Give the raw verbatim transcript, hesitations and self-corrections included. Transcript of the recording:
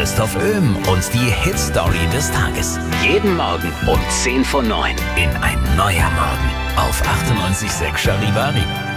Christoph Öhm und die Hit-Story des Tages. Jeden Morgen um zehn vor neun in Ein neuer Morgen auf achtundneunzig Komma sechs Charivari.